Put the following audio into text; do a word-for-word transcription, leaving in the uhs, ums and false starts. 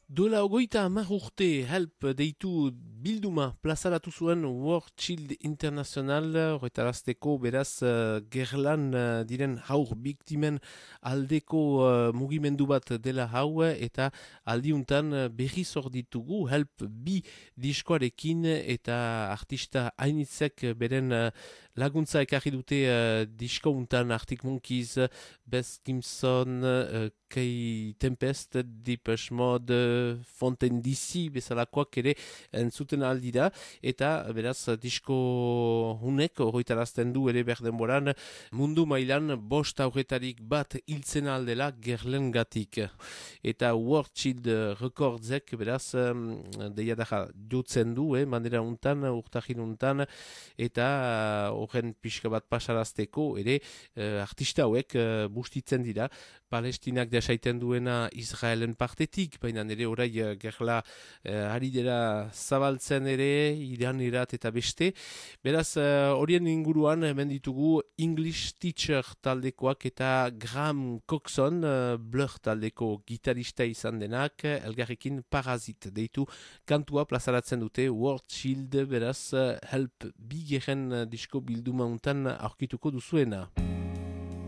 Duela ogoita hamar urte help deitu bilduma plazaratu zuen World Shield International horretarazteko beraz uh, gerlan uh, diren haur biktimen aldeko uh, mugimendu bat dela hau eta aldiuntan uh, berriz hor ditugu help bi diskoarekin eta artista hainitzek beren uh, laguntza ekarri dute uh, diskountan Arctic Monkeys, Beth Gibson, uh, Kei Tempest, Depeche Mode, Fontaine D C bezalakoak ere entzuten aldira eta beraz disko hunek horretarazten du ere berdenboran mundu mailan bost aurretarik bat hiltzen aldela gerlen gatik eta World Shield Recordsek beraz deia daja jutzen du, eh, manera untan, urtahin untan eta horren pixka bat pasarazteko ere eh, artista hauek eh, bustitzen dira Palestinak desaiten duena Israelen partetik, baina nire orai uh, gerla uh, ari dela zabaltzen ere, Iran, Irat eta beste. Beraz, uh, horien inguruan hemen ditugu English Teacher taldekoak eta Graham Coxon, uh, Blur taldeko gitarista izan denak, elgarrekin Parazit deitu kantua plazaratzen dute World Shield, beraz, uh, help bigeren uh, disko bilduma untan aurkituko duzuena.